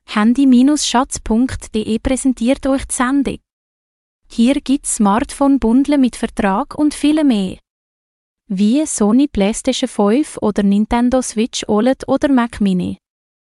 Handy-Schatz.de präsentiert euch die Sendung. Hier gibt's Smartphone-Bundle mit Vertrag und viel mehr. Wie Sony PlayStation 5 oder Nintendo Switch OLED oder Mac Mini.